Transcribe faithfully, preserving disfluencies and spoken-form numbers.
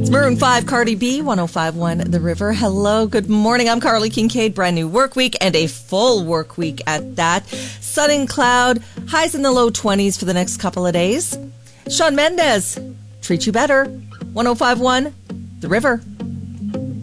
Maroon five, Cardi B, ten fifty-one The River. Hello, good morning. I'm Carly Kincaid. Brand new work week and a full work week at that. Sun and cloud, highs in the low twenties for the next couple of days. Shawn Mendes, Treat You Better, ten fifty-one The River.